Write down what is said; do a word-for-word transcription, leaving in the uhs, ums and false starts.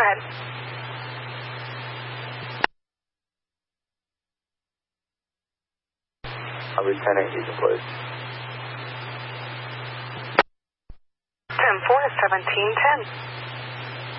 ahead. I'll be ten eight, please. ten four, seventeen ten.